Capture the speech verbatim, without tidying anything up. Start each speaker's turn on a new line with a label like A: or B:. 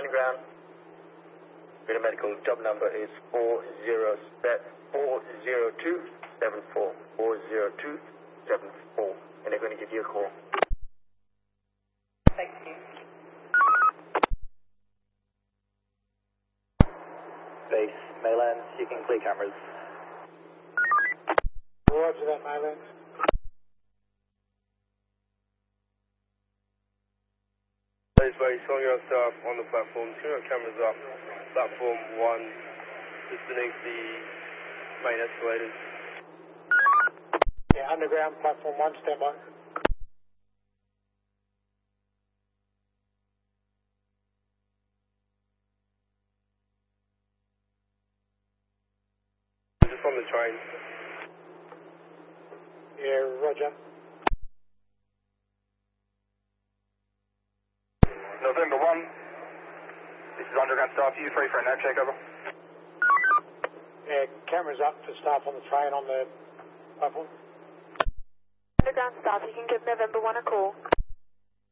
A: underground. Freedom Medical, job number is four zero two seven four. four zero two seven four. And they're going to give you a call.
B: Thank you.
C: Base, Mayland, seeking clear cameras.
D: Roger that, Mayland.
E: Base base, on your staff on the platform, turn your cameras up. Platform one, just beneath the main escalators.
D: Yeah, underground, platform one, stand by.
E: Just on the train.
D: Yeah, roger.
C: November one, this is underground staff, you free for a nav check, over?
D: Yeah, cameras up for staff on the train on the platform.
B: Underground staff, you can give November one a call.